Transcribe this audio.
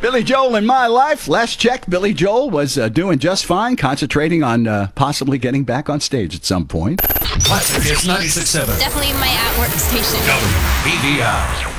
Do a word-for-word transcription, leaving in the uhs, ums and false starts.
Billy Joel in My Life. Last check, Billy Joel was uh, doing just fine, concentrating on uh, possibly getting back on stage at some point. Classic Hits ninety-six point seven. Definitely my at-work station. W B D I.